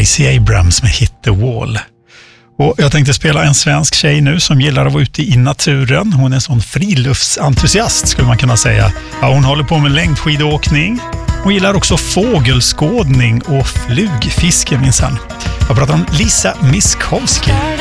Gracie Abrams med Hit the Wall. Och jag tänkte spela en svensk tjej nu som gillar att vara ute i naturen. Hon är en sån friluftsentusiast skulle man kunna säga. Ja, hon håller på med längdskidåkning. Hon gillar också fågelskådning och flugfiske minsann. Jag pratar om Lisa Miskovsky.